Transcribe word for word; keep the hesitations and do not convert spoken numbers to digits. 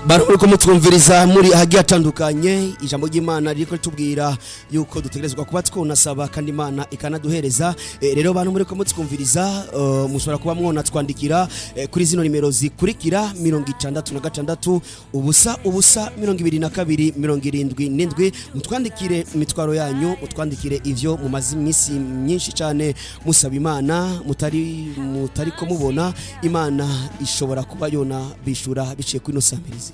Barumuriko mutwumviriza muri ahagiye atandukanye ijambo ry'Imana riko tubwira yuko dutegerezwa kuba twonasaba kandi Imana ikanaduhereza. E, rero bantu muriko mutwumviriza uh, mushobora kuba mwona twandikira e, kuri zino nimero zikurikira mirongo itandatu na gatandatu ubusa ubusa mirongo ibiri na kabiri mirongo irindwi n'indwi mutwandikire imitwaro yanyu mutwandikire ivyo mu mazimisi myinshi cyane musaba Imana mutari mutari ko mubona Imana ishobora kuba yona bishura biciye kuri no samirizi.